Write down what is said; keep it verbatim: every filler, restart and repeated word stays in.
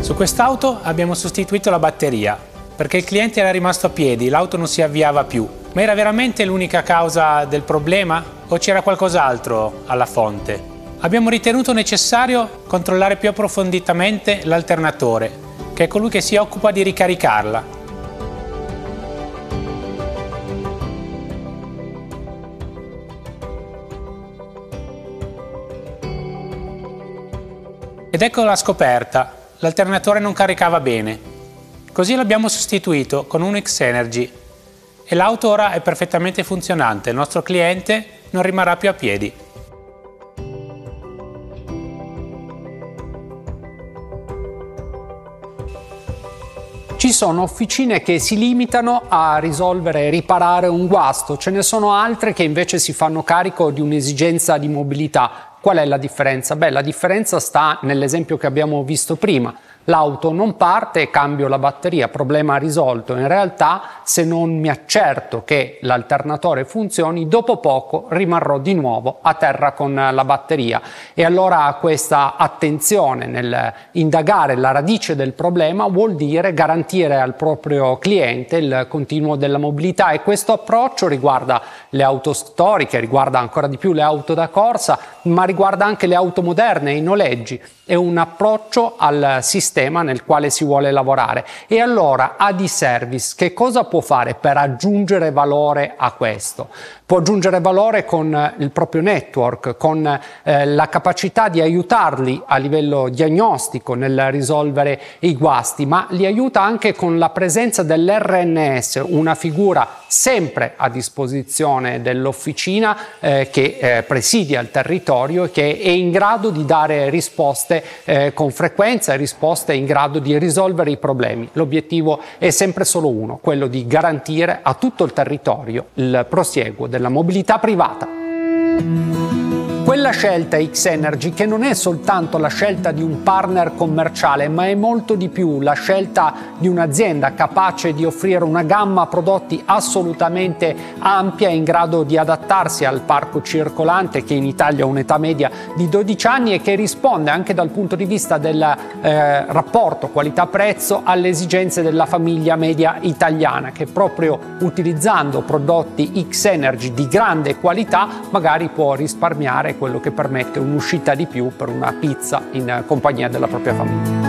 Su quest'auto abbiamo sostituito la batteria, perché il cliente era rimasto a piedi, l'auto non si avviava più. Ma era veramente l'unica causa del problema o c'era qualcos'altro alla fonte? Abbiamo ritenuto necessario controllare più approfonditamente l'alternatore, che è colui che si occupa di ricaricarla. Ed ecco la scoperta. L'alternatore non caricava bene. Così l'abbiamo sostituito con un X-Energy e l'auto ora è perfettamente funzionante. Il nostro cliente non rimarrà più a piedi. Ci sono officine che si limitano a risolvere e riparare un guasto, ce ne sono altre che invece si fanno carico di un'esigenza di mobilità. Qual è la differenza? Beh, la differenza sta nell'esempio che abbiamo visto prima. L'auto non parte e cambio la batteria, problema risolto. In realtà, se non mi accerto che l'alternatore funzioni, dopo poco rimarrò di nuovo a terra con la batteria. E allora questa attenzione nel indagare la radice del problema vuol dire garantire al proprio cliente il continuo della mobilità, e questo approccio riguarda le auto storiche, riguarda ancora di più le auto da corsa, ma riguarda anche le auto moderne, i noleggi. È un approccio al sistema nel quale si vuole lavorare. E allora Adiservice che cosa può fare per aggiungere valore a questo? Può aggiungere valore con il proprio network, con eh, la capacità di aiutarli a livello diagnostico nel risolvere i guasti, ma li aiuta anche con la presenza dell'R N S, una figura sempre a disposizione dell'officina eh, che eh, presidia il territorio e che è in grado di dare risposte eh, con frequenza e risposte in grado di risolvere i problemi. L'obiettivo è sempre solo uno, quello di garantire a tutto il territorio il prosieguo della mobilità privata. Quella scelta X-Energy, che non è soltanto la scelta di un partner commerciale, ma è molto di più la scelta di un'azienda capace di offrire una gamma prodotti assolutamente ampia, in grado di adattarsi al parco circolante, che in Italia ha un'età media di dodici anni e che risponde anche dal punto di vista del eh, rapporto qualità-prezzo alle esigenze della famiglia media italiana, che proprio utilizzando prodotti X-Energy di grande qualità magari può risparmiare quello che permette un'uscita di più per una pizza in compagnia della propria famiglia.